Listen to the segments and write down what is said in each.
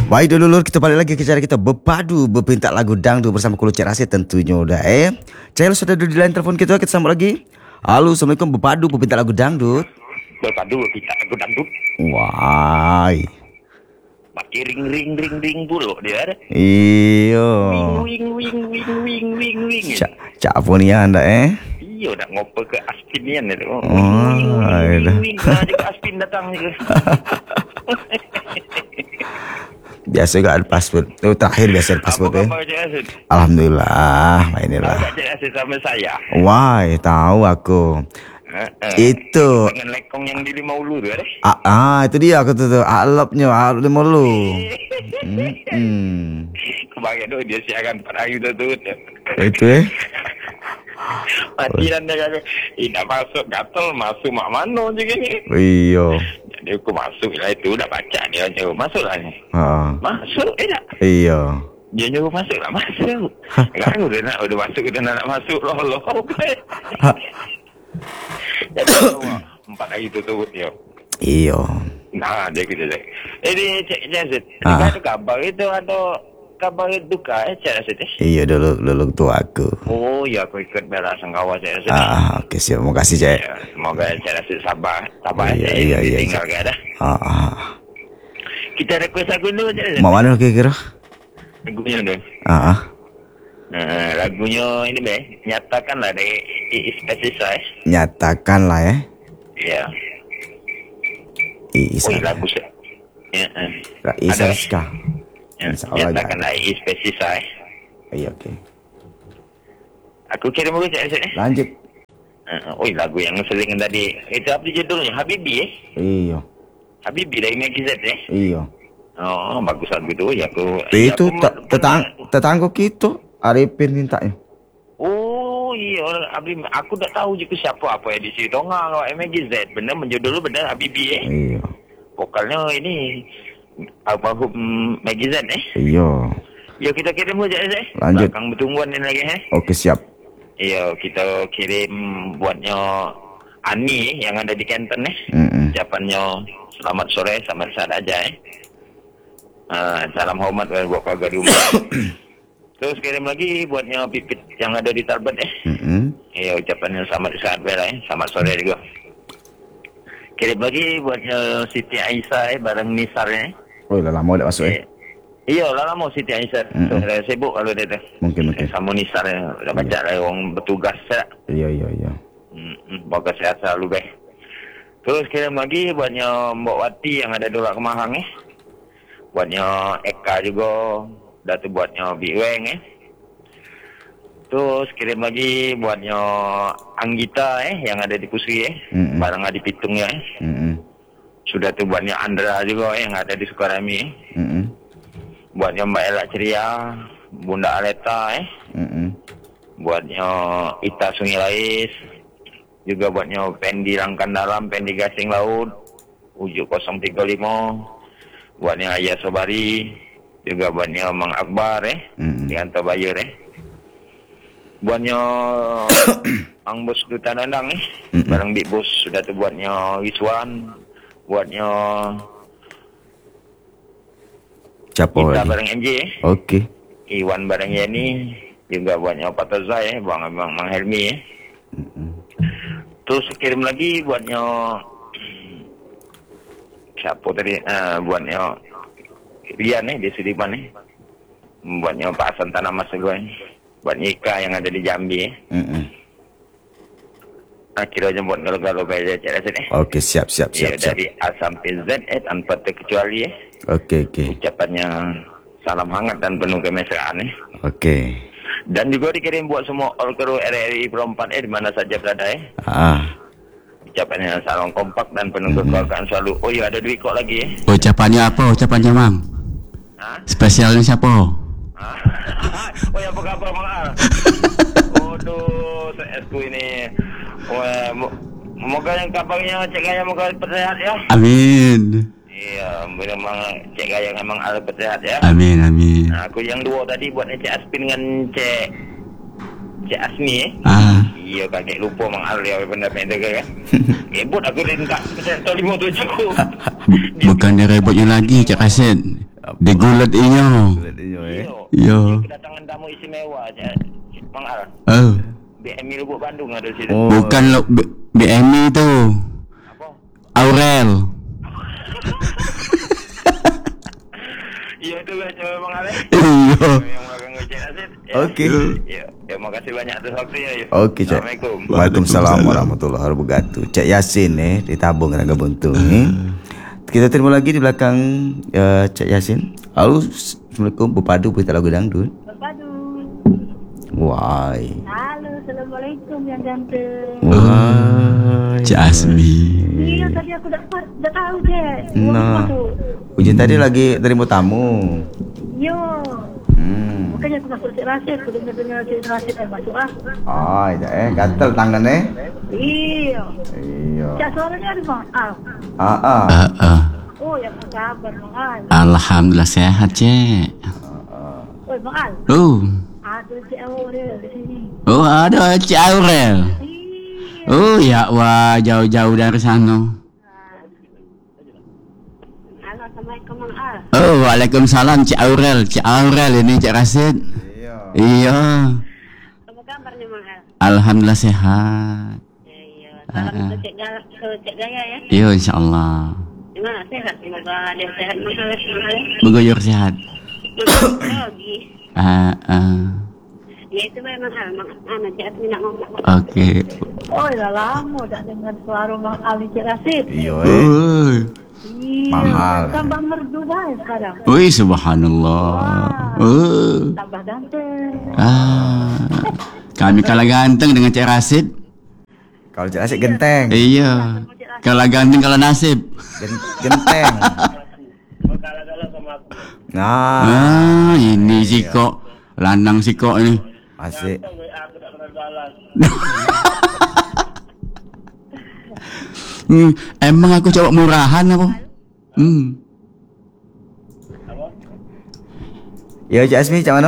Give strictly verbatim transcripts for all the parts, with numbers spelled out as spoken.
Baik dulu kita balik lagi ke cara kita berpadu berpintak lagu dangdut bersama Kolo Cik Rasid tentunya udah eh. Cik sudah ada di line telefon kita, kita sambung lagi. Halo, Assalamualaikum, berpadu berpintak lagu dangdut. Berpadu berpintak lagu dangdut. Why? Pakai ring ring ring ring dulu dia ada. Iyo. Wing wing wing wing wing wing. Cak cak apa ni anda eh? Iyo nak ngopo ke Aspinian itu. Oh, wing wing wing. Nah, jika Aspin datang juga. Biasa juga ada pasport. Oh, terakhir biasa ada pasport eh. Alhamdulillah, mainilah. Agak jelas sama saya. Why? Tahu aku. Uh, uh. Itu dengan lekong yang di lima ulu tu ada. Ah, ah itu dia aku tu tu. Alapnya alap lima ulu. Hmm. Kebagai tu dia siaran pada hari tu tu. Itu eh. Mati dan dia kata, eh nak masuk gatal, masuk mak mano je ni. Iyo. Jadi aku masuk lah itu, dah baca dia nyuruh masuk lah ni. Ha. Masuk eh tak? Iyo. Dia nyuruh masuk lah, masuk. Kan udah nak, udah masuk, udah nak, nak masuk loh loh. Jadi empat hari tu tu dia. Iyo. Nah, dia kata dia. Eh dia cek Jazid, ada kabar itu atau kabar duka eh Cik Rasid eh? Iya dulu dulu tu aku. Oh ya aku ikut bela sangkawa Cik Rasid. Ah, okey siap. Terima kasih Cik. Ya, semoga Cik Rasid sabar. Sabar iya, Cik. Iya iya. Tinggal ke dah. Ah, ah. Kita request lagu dulu Cik Rasid. Mak mana kira-kira? Lagunya tu. Ah. ah. Nah, lagunya ini be, nyatakanlah dari Specify. Nyatakanlah eh. Ya. Isa. Oh, lagu se. Ya. Isa Ska. Ya, nyatakanlah Specify. Iya okey. Aku kirim dulu Cik Rasid eh. Lanjut. Uh, oh, lagu yang sering tadi. Itu apa judulnya? Habibi eh? Iya. Habibi dari Megizet eh? Iya. Oh, bagus lagu tu. Ya aku. Itu ya, aku, tetang tetangga kita Arifin mintanya. Oh, iya. Habib, aku tak tahu juga siapa apa yang di situ. Tengah kalau M G Z. Benar menjudul benar Habibi eh? Iya. Vokalnya ini almarhum Maggie Z eh? Iya. Ya kita kirim saja eh? Lanjut. Belakang bertungguan ni lagi eh? Okey siap. Ya kita kirim buatnya Ani yang ada di Canton eh. Mm-mm. Ucapannya selamat sore, selamat saat aja eh. Uh, salam hormat buat keluarga di rumah. Terus kirim lagi buatnya Pipit yang ada di Tarbet eh. Mm-mm. Ya ucapannya selamat saat bela eh. Selamat sore juga. Kirim lagi buatnya Siti Aisyah eh bareng Nisar eh. Oh dah lama dah masuk eh. Iya lah lama Siti Aisyah. So, sibuk kalau dia tu. Mungkin mungkin. Sama Nisar eh. Dah baca lah orang bertugas eh. Iya iya iya. Hmm, bagus sehat selalu beh. Terus kirim lagi buatnya Mbak Wati yang ada di Luar Kemahang eh. Buatnya Eka juga. Dah tu buatnya Bik Weng eh. Terus kirim lagi buatnya Anggita eh yang ada di Pusri eh. Mm-mm. Barang Adi Pitung ya eh. Mm-mm. Sudah tu buatnya Andra juga eh yang ada di Sukarami eh. Mm-mm. Buatnya Mbak Ella Ceria, Bunda Aleta eh. Mm-mm. Buatnya Ita Sungai Lais. Juga buatnya Pendi Langkan Dalam, Pendi Gasing Laut, Ujuk kosong tiga lima. Buatnya Ayah Sobari. Juga buatnya Mang Akbar eh. Mm-hmm. Di Antar Bayur eh. Buatnya Ang Bos Duta Dandang eh. Mm-hmm. Barang Big Bos sudah tu buatnya Wiswan. Buatnya siapa kita lagi? bareng M J eh. Okey. Iwan bareng Yani. Juga buatnya Patazai eh. Bang Bang Mang Helmi eh. Mm-hmm. Terus kirim lagi buatnya siapa tadi uh, buatnya Rian eh di Sudirman eh. Buatnya Pak Hasan Tanah Mas gue. Buatnya Ika yang ada di Jambi eh. Mm-mm. Akhirnya buat galau-galau kayak Cik Rasid eh. Okey siap siap siap. Ya, siap. dari A sampai Z eh tanpa terkecuali eh. Okey okey. Ucapannya salam hangat dan penuh kemesraan eh. Okey. Dan juga dikirim buat semua all kru R R I Perempat eh di mana saja berada eh. Ah. Ucapannya salam kompak dan penuh mm-hmm. kekeluargaan selalu. Oh ya ada duit kok lagi eh. Ucapannya apa? Ucapannya Mang? Ha? Spesialnya siapa? Ha? Oh ya apa khabar Mang Al? Waduh, esku ini. Wah, moga yang kabarnya Cik Gaya moga bersehat ya. Amin. Iya, memang Cik Gaya memang Al bersehat ya. Amin amin. Nah, aku yang dua tadi buatnya Cik Aspin dengan Cik Cik Asmi eh. Ah. Iya kakek lupa Mang Al dia benda-benda kan. Rebut aku rintak peserta lima tujuh. Bukan dia rebutnya lagi Cik Rasid. Digulat inyo. Lihat ini, eh. Iya. Kedatangan tamu istimewa aja. Bang Al. Oh. B M I Lubuk Bandung ada di sini. Oh. Bukan lo B- BMI itu. Apa? Aurel. Iya itu lah coba Bang Al. Iya. Yang makan ngecek aset. Oke. Ya, ya makasih banyak atas waktunya ya. Oke, Cek. Assalamualaikum. Waalaikumsalam warahmatullahi wabarakatuh. Cek Yasin eh ditabung kena buntung eh. Kita terima lagi di belakang eh, Cek Yasin. Halo, Assalamualaikum Bupadu Puita Lagu Dangdut. Padu. Wai. Halo, assalamualaikum yang ganteng. Wai. Cik Asmi. Iya tadi aku dah dah tahu je. Nah. Ujian tadi lagi terima tamu. Yo. Hmm. Makanya aku masuk Cik Rasid, aku dengar-dengar Cik Rasid yang masuk ah. Oh, iya eh gatel tangan eh. Iya. Iya. Cak suaranya ada bang Al. Ah ah. Ah, ah. Oh yang kabar bang Al. Alhamdulillah sehat, Cek. Oh bang Al. Oh. Ada Cik Aurel di sini. Oh, ada Cik Aurel. Iya. Oh, ya wah jauh-jauh dari sana. Halo, assalamualaikum bang Al. Oh, waalaikumsalam Cik Aurel. Cik Aurel ini Cik Rasid. Iya. Iya. Apa kabarnya bang Al? Alhamdulillah sehat. Iya. Salam untuk Cik Gaya, ke Cik Gaya ya. Iya, insyaallah. Gimana sehat? Semoga dia sehat bang Al. Beguyur sehat. Lagi. Ah, ah. Ya itu memang hal anak Cik Asmi nak ngomong. Oke. Oh dah lama tak dengar suara Bang Ali Cik Rasid. Iya eh. Oh. Iya. Mahal. Tambah merdu dah sekarang. Wih, subhanallah. Oh. Tambah ganteng. Ah. Kami kalah ganteng dengan Cik Rasid. Kalau Cik Rasid genteng. Iya. Kalah ganteng kalah nasib. Gen- Genteng. Nah, Ah, ini si kok lanang si kok ini. masih. Hmm, emang aku coba murahan apa? Hmm. Ya Cik Asmi, macam mana?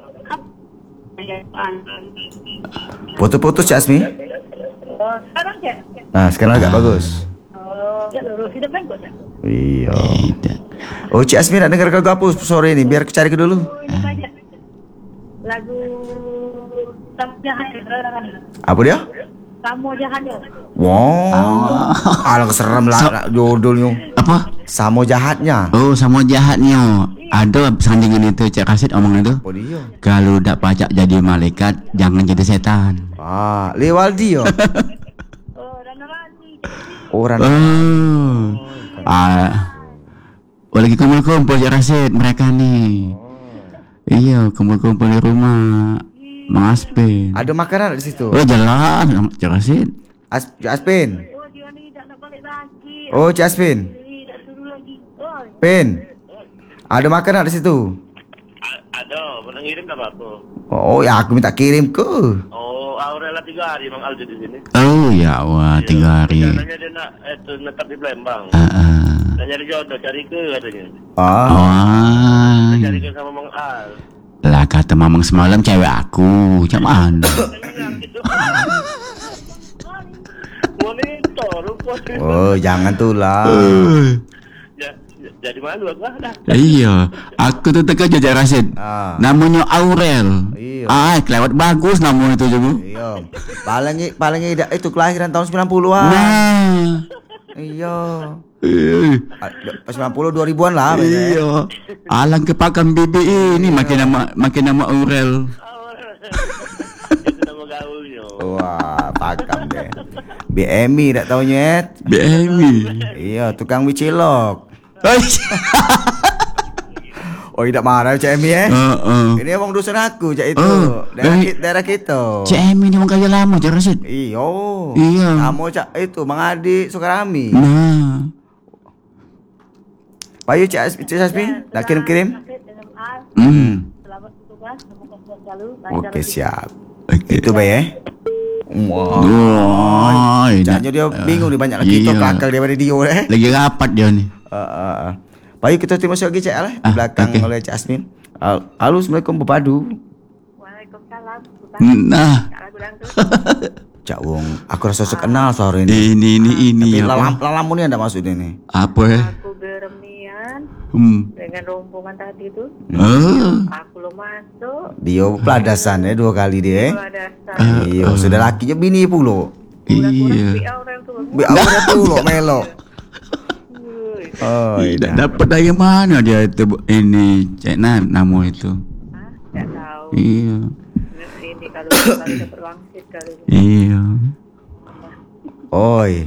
Putus-putus Cik Asmi. Oh, sekarang Cik? Nah, sekarang agak bagus. Oh, Cik lurus hidup kan kok Cik? Iya. Tidak. Oh, Cik Asmi nak dengar lagu apa sore ini? Biar aku cari ke dulu. Oh, ini banyak. Lagu Tamu Jahat. Apa dia? Tamu Jahat. Wow. Alang serem lah judulnya. Apa? Samo jahatnya. Oh, sama jahatnya. Ada sandingan itu Cik Rasid omong itu. Oh dia. Kalau tak pacak jadi malaikat, jangan jadi setan. Ah, Lewaldi yo. Oh, Rana Rani. Orang. Oh. Ah. Oh, lagi kumpul-kumpul Cik Rasid mereka nih. Iya, kumpul-kumpul di rumah Mang Aspin. Ada makanan di situ. Oh, jelas Cik Rasid. As Cik Aspin. Oh, dia ni tak nak balik lagi. Oh, Cik Aspin. Ni tak suruh lagi. Oh, Pin. Ada makanan di situ. Ada, pernah ngirim tak apa? Oh, ya aku minta kirim ke. Oh, Aurel tiga hari Bang Al di sini. Oh, ya wah tiga hari. Rencananya dia nak itu netap di Palembang. Ah, ah. Dan nyari jodoh, cari ke katanya. Ah. Wah. Cari ke sama Bang Al. Lah kata mamang semalam cewek aku. Macam mana? Monitor, rupa. Oh, jangan tuh lah. Ja- Jadi malu aku ah, dah. Iya, aku tuh teka Cik Rasid. Ah. Namanya Aurel. Iya. Ah, kelewat bagus namanya itu juga. Iya. Paling paling tidak itu kelahiran tahun sembilan puluhan. Nah. Iya. Eh, Ah, sembilan puluh dua ribuan lah. biasanya. Iya. Alang kepakan bibi ini makin nama makin nama Aurel. Itu nama gaulnya. Wah, pakam deh. B M I tak tahu nyet. B M I. Iya, tukang wicilok. Oh, Oh, tidak marah Cik Emi eh. Heeh. Ini emang dusun aku Cik itu. Oh, Daerah, eh. ki- daerah kita. C M ini emang kaya lama Cik Rasid. Iyo. Iya. Kamu Cak itu Mang Adi Sukarami. Nah. Payu Cik As- Cik Asmi, nak kirim-kirim? dengan Al. Hmm. Selamat bertugas. Semoga sehat selalu. Oke, siap. Oke. Itu baik eh. Wah. Wah, ini- Jangan dia bingung nih banyak lagi Iya. kita kakak daripada dia eh. Lagi rapat dia nih. Uh, uh, uh. Payu kita terima kasih lagi Cik Al eh. Di Ah, belakang oke. oleh Cik Asmin. Al- Halo, Assalamualaikum Bepadu. Waalaikumsalam. Nah. Lagu dangdut. Cak Wong, aku rasa sok kenal sore ini. Ini ini ini Tapi apa? lalam lalamu ni anda maksud ini. Apa ya? Aku beremian. Hmm. dengan rombongan tadi tuh. Oh. Aku lo masuk. Dia peladasan eh dua kali dia. Eh. Kalau ada satu Ah, Iya, ah. sudah lakinya bini pula. Iya. B A orang tuh. Bi awalnya pula melo. Wuih. Oh, Tidak iya. dapat dari mana dia itu ini Cik Nan nama itu. Hah? Nggak tahu. Iya. Ini kalau kalau dapat wangsit kali. Iya. Oi,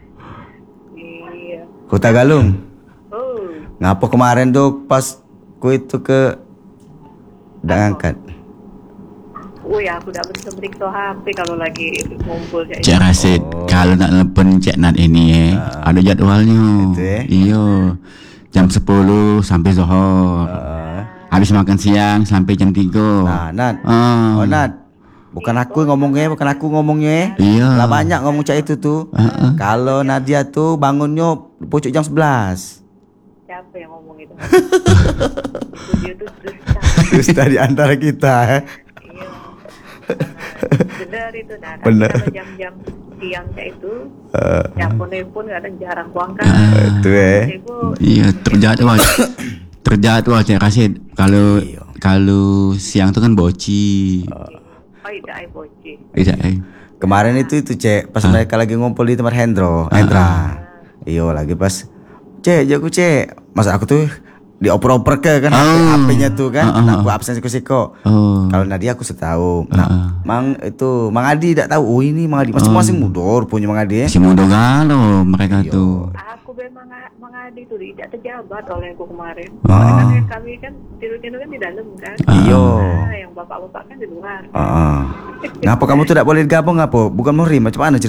Iya. Kota Galung. Oh. Ngapa kemarin tuh pas ku itu ke dah angkat? Wih, aku udah bisa meriksa H P kalau lagi ngumpul kayak Cik Rasid, Oh. kalau nak nelpon Cik Nat ini eh, ada jadwalnya. Itu, eh? Iya. Jam sepuluh sampai zuhur. Heeh. Habis makan siang sampai jam tiga. Nah, Nat. Ah. Oh, Nat. Bukan aku yang ngomongnya, bukan aku ngomongnya. Iya. Lah banyak ngomong cak itu tuh. Heeh. Kalau Nadia tuh bangunnya pucuk jam sebelas. siapa yang ngomong itu? Itu dia tuh dusta. Dusta di antara kita eh. Iya. Benar itu. Nah, tapi Benar. kalau jam-jam siang kayak itu, Eh, telepon-telepon kadang jarang kuangkat. itu eh. Ibu, Iya, terjadwal. Terjadwal Cik Rasid. Kalau Iya. kalau siang tuh kan boci. oh tidak, ay boci. Tidak eh. Kemarin itu itu cek pas mereka lagi ngumpul di tempat Hendro, Hendra. Iyo lagi pas cek jago cek. Masa aku tuh dioper-oper ke kan Oh. H P-nya tuh kan. Ah, ah, Nah, ah. aku absen siko-siko. Oh. Kalau Nadia aku setahu. Ah, ah. Nah, Mang itu Mang Adi tidak tahu. Oh ini Mang Adi masing-masing mudor punya Mang Adi. Eh. Si muda galau mereka tuh. Aku memang mengadi itu tidak terjabat oleh aku kemarin. Ah. Karena kami kan tidur-tidur kan di dalam kan. Iyo. Nah, yang bapak-bapak kan di luar. Ah. Ngapa kamu tuh tidak boleh gabung ngapa? Bukan muhrim, macam mana